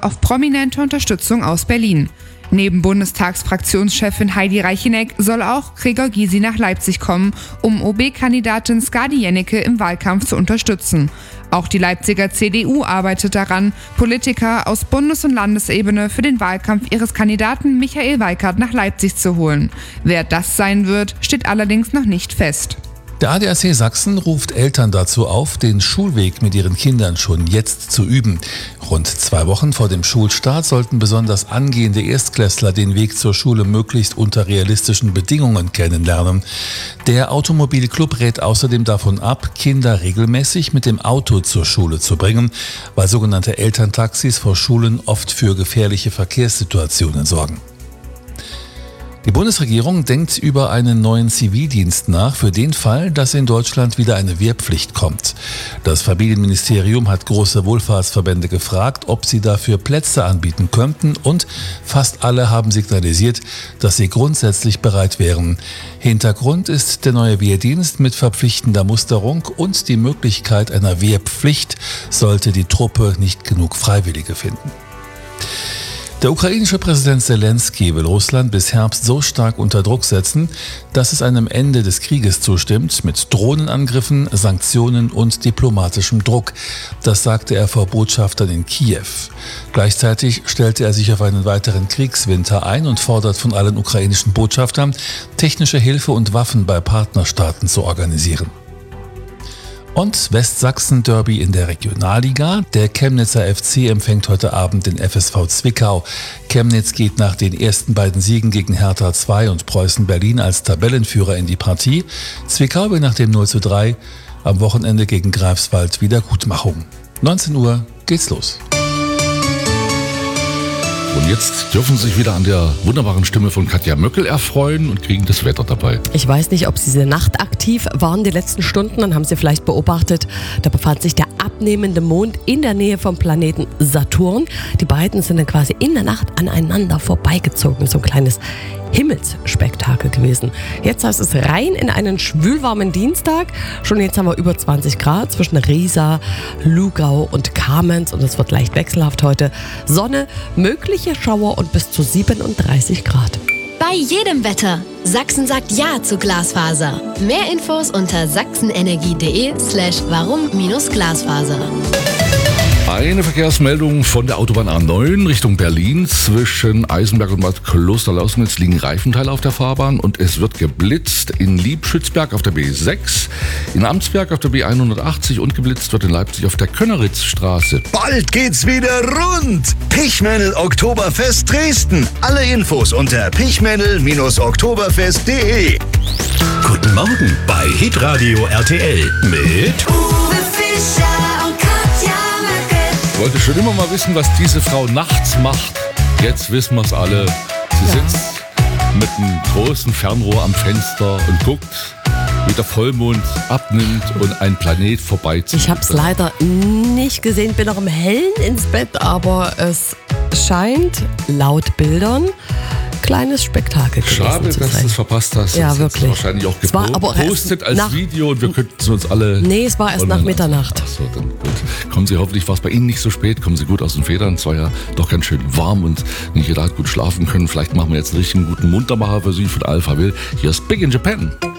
dort auf prominente Unterstützung aus Berlin. Neben Bundestagsfraktionschefin Heidi Reicheneck soll auch Gregor Gysi nach Leipzig kommen, um OB-Kandidatin Skadi Jennecke im Wahlkampf zu unterstützen. Auch die Leipziger CDU arbeitet daran, Politiker aus Bundes- und Landesebene für den Wahlkampf ihres Kandidaten Michael Weikart nach Leipzig zu holen. Wer das sein wird, steht allerdings noch nicht fest. Der ADAC Sachsen ruft Eltern dazu auf, den Schulweg mit ihren Kindern schon jetzt zu üben. Rund 2 Wochen vor dem Schulstart sollten besonders angehende Erstklässler den Weg zur Schule möglichst unter realistischen Bedingungen kennenlernen. Der Automobilclub rät außerdem davon ab, Kinder regelmäßig mit dem Auto zur Schule zu bringen, weil sogenannte Elterntaxis vor Schulen oft für gefährliche Verkehrssituationen sorgen. Die Bundesregierung denkt über einen neuen Zivildienst nach für den Fall, dass in Deutschland wieder eine Wehrpflicht kommt. Das Familienministerium hat große Wohlfahrtsverbände gefragt, ob sie dafür Plätze anbieten könnten, und fast alle haben signalisiert, dass sie grundsätzlich bereit wären. Hintergrund ist der neue Wehrdienst mit verpflichtender Musterung und die Möglichkeit einer Wehrpflicht, sollte die Truppe nicht genug Freiwillige finden. Der ukrainische Präsident Zelensky will Russland bis Herbst so stark unter Druck setzen, dass es einem Ende des Krieges zustimmt, mit Drohnenangriffen, Sanktionen und diplomatischem Druck. Das sagte er vor Botschaftern in Kiew. Gleichzeitig stellte er sich auf einen weiteren Kriegswinter ein und fordert von allen ukrainischen Botschaftern, technische Hilfe und Waffen bei Partnerstaaten zu organisieren. Und Westsachsen-Derby in der Regionalliga. Der Chemnitzer FC empfängt heute Abend den FSV Zwickau. Chemnitz geht nach den ersten beiden Siegen gegen Hertha 2 und Preußen Berlin als Tabellenführer in die Partie. Zwickau will nach dem 0:3 am Wochenende gegen Greifswald Wiedergutmachung. 19 Uhr geht's los. Und jetzt dürfen Sie sich wieder an der wunderbaren Stimme von Katja Möckel erfreuen und kriegen das Wetter dabei. Ich weiß nicht, ob Sie diese Nacht aktiv waren die letzten Stunden, dann haben Sie vielleicht beobachtet, da befand sich der abnehmende Mond in der Nähe vom Planeten Saturn. Die beiden sind dann quasi in der Nacht aneinander vorbeigezogen. So ein kleines Himmelsspektakel gewesen. Jetzt heißt es rein in einen schwülwarmen Dienstag. Schon jetzt haben wir über 20 Grad zwischen Riesa, Lugau und Kamenz und es wird leicht wechselhaft heute. Sonne, mögliche Schauer und bis zu 37 Grad. Bei jedem Wetter. Sachsen sagt Ja zu Glasfaser. Mehr Infos unter sachsenenergie.de/warum-Glasfaser. Eine Verkehrsmeldung von der Autobahn A9 Richtung Berlin. Zwischen Eisenberg und Bad Klosterlausnitz liegen Reifenteile auf der Fahrbahn und es wird geblitzt in Liebschützberg auf der B6, in Amtsberg auf der B180 und geblitzt wird in Leipzig auf der Könneritzstraße. Bald geht's wieder rund! Pichmännel Oktoberfest Dresden. Alle Infos unter pichmännel-oktoberfest.de. Guten Morgen bei Hitradio RTL mit Uwe Fischer und Katja Möckel. Ich wollte schon immer mal wissen, was diese Frau nachts macht. Jetzt wissen wir es alle. Sie sitzt mit einem großen Fernrohr am Fenster und guckt, wie der Vollmond abnimmt und ein Planet vorbeizieht. Ich habe es leider nicht gesehen, bin noch im Hellen ins Bett, aber es scheint laut Bildern kleines Spektakel gewesen Schade, zu dass du sein. es verpasst hast. Ja, Das wirklich. ist wahrscheinlich auch Es war aber auch gepostet erst als Video und wir könnten es uns alle... Nee, es war erst nach Mitternacht. Achso, dann gut. Kommen Sie, hoffentlich war es bei Ihnen nicht so spät, kommen Sie gut aus den Federn. Es war ja doch ganz schön warm und nicht jeder hat gut schlafen können. Vielleicht machen wir jetzt einen richtigen guten Muntermacher für Sie von Alpha Will. Hier ist Big in Japan.